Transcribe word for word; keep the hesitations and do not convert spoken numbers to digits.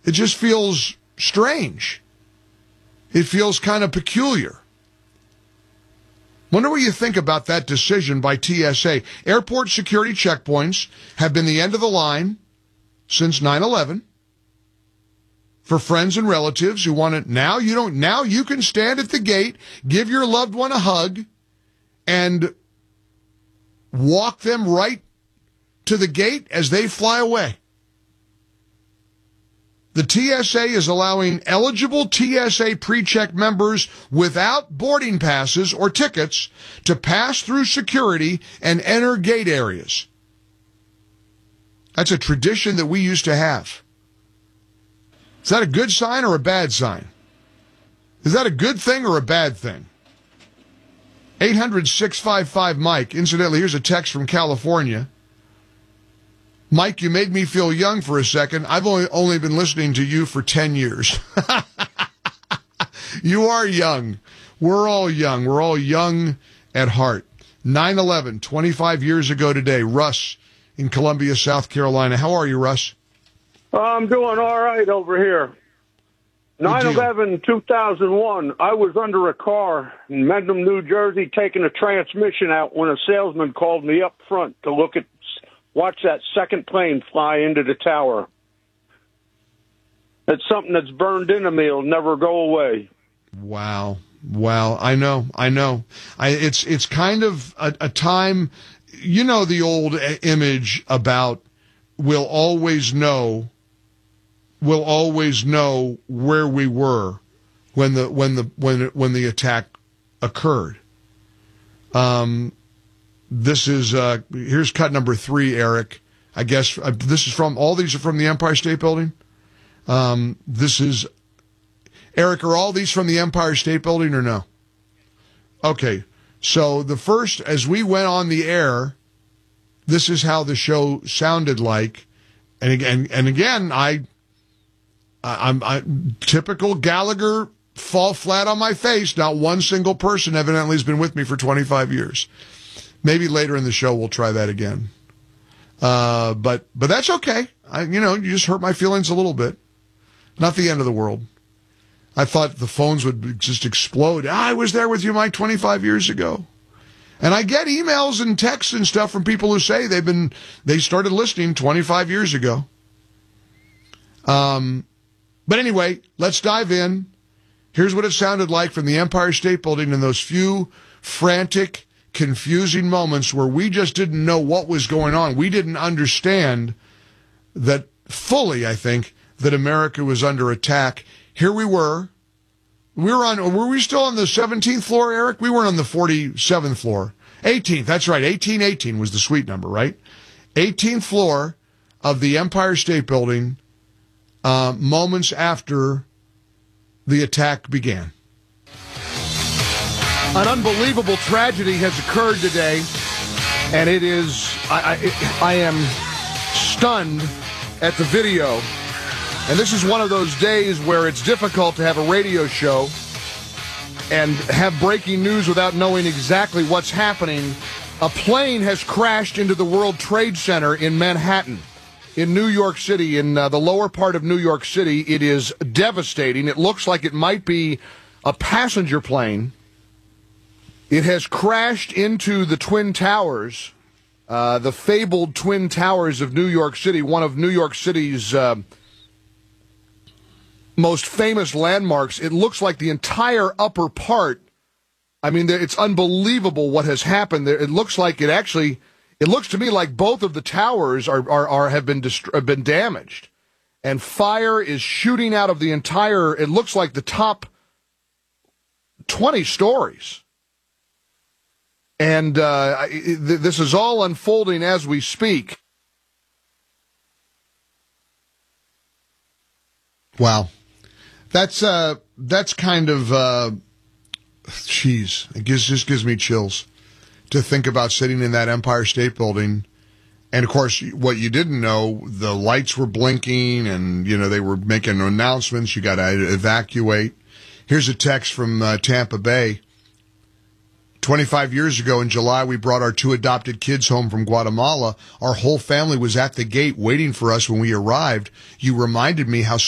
It just feels strange. It feels kind of peculiar. Wonder what you think about that decision by T S A. Airport security checkpoints have been the end of the line since nine eleven. For friends and relatives who want it now, you don't. Now you can stand at the gate, give your loved one a hug, and walk them right to the gate as they fly away. The T S A is allowing eligible T S A PreCheck members without boarding passes or tickets to pass through security and enter gate areas. That's a tradition that we used to have. Is that a good sign or a bad sign? Is that a good thing or a bad thing? eight hundred, six five five, Mike. Incidentally, here's a text from California. Mike, you made me feel young for a second. I've only, only been listening to you for ten years. You are young. We're all young. We're all young at heart. nine eleven, twenty-five years ago today. Russ in Columbia, South Carolina. How are you, Russ? I'm doing all right over here. nine eleven, two thousand one, I was under a car in Mendham, New Jersey, taking a transmission out when a salesman called me up front to look at, watch that second plane fly into the tower. It's something that's burned into me. It'll never go away. Wow. Wow. I know. I know. I, it's, it's kind of a, a time, you know, the old image about we'll always know We'll always know where we were when the when the when when the attack occurred. Um, this is uh, here's cut number three, Eric. I guess uh, this is from all these are from the Empire State Building. Um, this is Eric. Are all these from the Empire State Building or no? Okay, so the first, as we went on the air, this is how the show sounded like, and again and again I. I'm, I'm typical Gallagher, fall flat on my face. Not one single person evidently has been with me for twenty-five years. Maybe later in the show we'll try that again. Uh, but but that's okay. I, you know, you just hurt my feelings a little bit. Not the end of the world. I thought the phones would just explode. Ah, I was there with you, Mike, twenty-five years ago. And I get emails and texts and stuff from people who say they've been they started listening twenty-five years ago. Um. But anyway, let's dive in. Here's what it sounded like from the Empire State Building in those few frantic, confusing moments where we just didn't know what was going on. We didn't understand that fully, I think, that America was under attack. Here we were. We were on, were we still on the seventeenth floor, Eric? We weren't on the forty-seventh floor. eighteenth, that's right. eighteen eighteen was the suite number, right? eighteenth floor of the Empire State Building. Uh, moments after the attack began. An unbelievable tragedy has occurred today, and it is, I, I, I am stunned at the video. And this is one of those days where it's difficult to have a radio show and have breaking news without knowing exactly what's happening. A plane has crashed into the World Trade Center in Manhattan. In New York City, in uh, the lower part of New York City. It is devastating. It looks like it might be a passenger plane. It has crashed into the Twin Towers, uh, the fabled Twin Towers of New York City, one of New York City's uh, most famous landmarks. It looks like the entire upper part, I mean, it's unbelievable what has happened there. It looks like it actually... It looks to me like both of the towers are, are, are have been dist- have been damaged, and fire is shooting out of the entire. It looks like the top twenty stories, and uh, th- this is all unfolding as we speak. Wow, that's uh, that's kind of, uh, geez, it gives, just gives me chills to think about sitting in that Empire State Building. And, of course, what you didn't know, the lights were blinking and, you know, they were making announcements. You got to evacuate. Here's a text from uh, Tampa Bay. twenty-five years ago in July, we brought our two adopted kids home from Guatemala. Our whole family was at the gate waiting for us when we arrived. You reminded me how